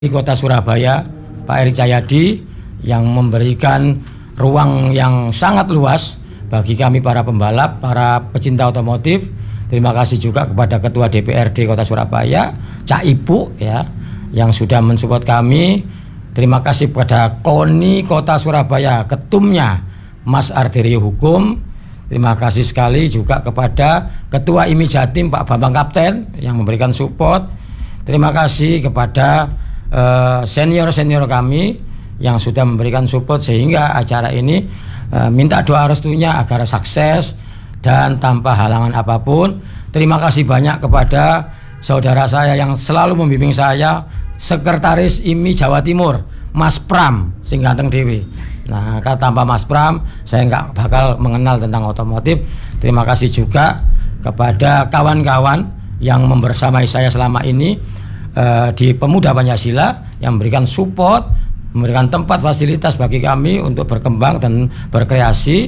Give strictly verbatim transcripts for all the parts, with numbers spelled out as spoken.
Di Kota Surabaya, Pak Erik Cahyadi yang memberikan ruang yang sangat luas bagi kami para pembalap, para pecinta otomotif. Terima kasih juga kepada Ketua D P R D Kota Surabaya, Cak Ibu ya, yang sudah mensupport kami. Terima kasih kepada KONI Kota Surabaya, ketumnya Mas Arderio Hukum. Terima kasih sekali juga kepada Ketua I M I Jatim Pak Bambang Kapten yang memberikan support. Terima kasih kepada Uh, senior-senior kami yang sudah memberikan support sehingga acara ini uh, minta doa restunya agar sukses dan tanpa halangan apapun. Terima kasih banyak kepada saudara saya yang selalu membimbing saya, Sekretaris I M I Jawa Timur, Mas Pram sing ganteng dewi. Nah, tanpa Mas Pram saya nggak bakal mengenal tentang otomotif. Terima kasih juga kepada kawan-kawan yang membersamai saya selama ini Uh, di Pemuda Pancasila yang memberikan support, memberikan tempat fasilitas bagi kami untuk berkembang dan berkreasi.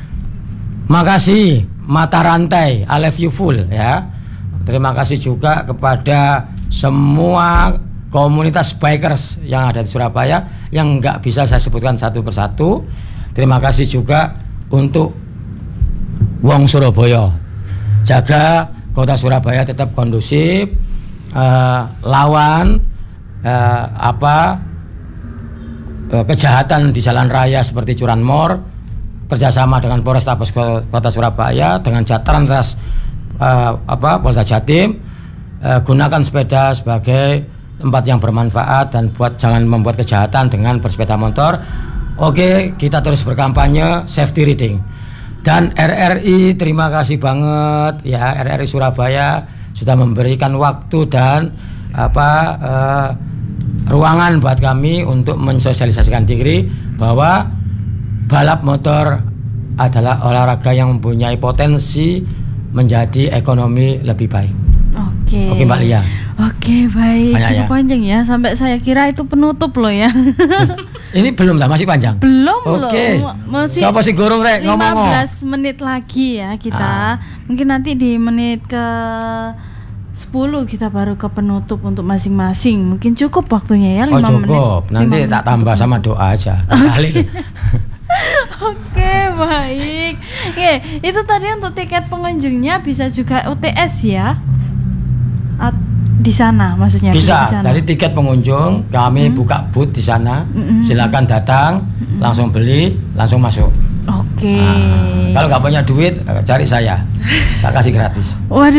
Makasih Mata Rantai, I love you full ya. Terima kasih juga kepada semua komunitas bikers yang ada di Surabaya yang nggak bisa saya sebutkan satu persatu. Terima kasih juga untuk Wong Surabaya, jaga Kota Surabaya tetap kondusif. Uh, lawan uh, apa uh, kejahatan di jalan raya seperti curanmor, kerjasama dengan Polrestabes Kota Surabaya dengan Jatranras uh, apa Polda Jatim, uh, gunakan sepeda sebagai tempat yang bermanfaat dan buat jangan membuat kejahatan dengan bersepeda motor. Oke, kita terus berkampanye safety riding. Dan R R I terima kasih banget ya, R R I Surabaya sudah memberikan waktu dan apa uh, ruangan buat kami untuk mensosialisasikan diri bahwa balap motor adalah olahraga yang mempunyai potensi menjadi ekonomi lebih baik. Oke. Oke Mbak Lia. Oke baik. Banyak, cukup ya? Panjang ya. Sampai saya kira itu penutup loh ya. Ini belum lah, masih panjang. Belum loh. Oke. Masih siapa sih gorong rek ngomong? lima belas menit lagi ya kita. Ah. Mungkin nanti di menit ke sepuluh kita baru ke penutup untuk masing-masing. Mungkin cukup waktunya ya lima menit. Oh cukup. Menit, nanti tak tambah sama doa aja. Okay. Oke baik. Oke, itu tadi untuk tiket pengunjungnya bisa juga U T S ya. At, di sana maksudnya. Bisa. Dari tiket pengunjung kami hmm. buka booth di sana. Hmm. Silakan datang, hmm. langsung beli, langsung masuk. Oke. Nah, kalau nggak punya duit cari saya, tak kasih gratis.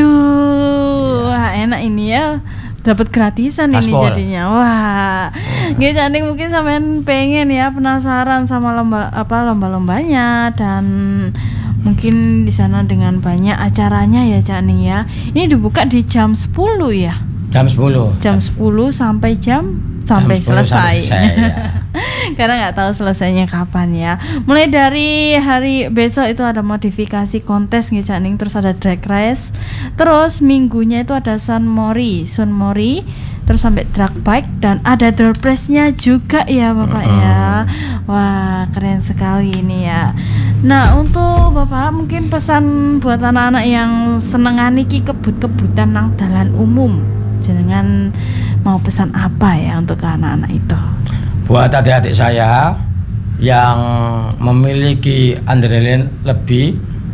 Waduh, wah enak ini ya. Dapat gratisan Aspol. Ini jadinya. Wah. Gitu cantik mungkin sampean pengen ya penasaran sama lomba apa lomba-lombanya dan mungkin di sana dengan banyak acaranya ya Cak Ning ya. Ini dibuka di jam sepuluh ya. Jam sepuluh. Jam sepuluh sampai jam sampai jam selesai. Sampai selesai ya. Karena nggak tahu selesainya kapan ya. Mulai dari hari besok itu ada modifikasi kontes nih Cak Ning, terus ada drag race. Terus minggunya itu ada Sun Mori, Sun Mori, terus sampai drag bike dan ada door prize-nya juga ya Bapak mm-hmm. ya. Wah, keren sekali ini ya. Nah, untuk Bapak mungkin pesan buat anak-anak yang senengani ki kebut-kebutan nang dalan umum. Jangan mau pesan apa ya untuk anak-anak itu? Buat adik-adik saya yang memiliki adrenalin lebih,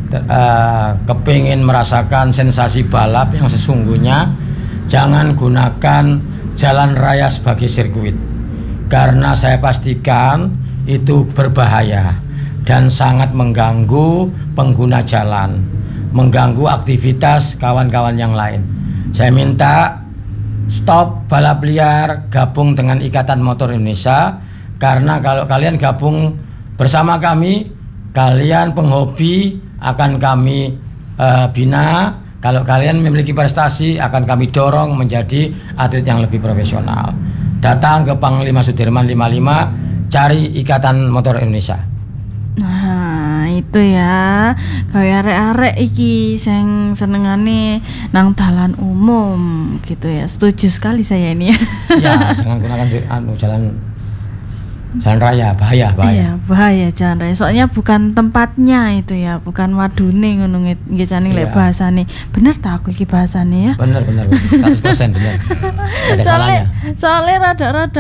uh, kepingin merasakan sensasi balap yang sesungguhnya, jangan gunakan jalan raya sebagai sirkuit, karena saya pastikan itu berbahaya dan sangat mengganggu pengguna jalan, mengganggu aktivitas kawan-kawan yang lain. Saya minta stop balap liar, gabung dengan Ikatan Motor Indonesia, karena kalau kalian gabung bersama kami, kalian penghobi akan kami uh, bina. Kalau kalian memiliki prestasi akan kami dorong menjadi atlet yang lebih profesional. Datang ke Panglima Sudirman lima puluh lima, cari Ikatan Motor Indonesia. Nah itu ya, kayak arek-arek iki sing senengane nang dalan umum gitu ya. Setuju sekali saya ini. Ya, jangan gunakan anu jalan Jalan raya bahaya, bahaya. Iya, bahaya jalan raya. Soalnya bukan tempatnya itu ya, bukan wadune ngono nggih Caning lek Iya. bahasane. Bener ta aku iki bahasane ya? Benar benar benar. seratus persen benar. Ada Soalnya salahnya. soalnya rada-rada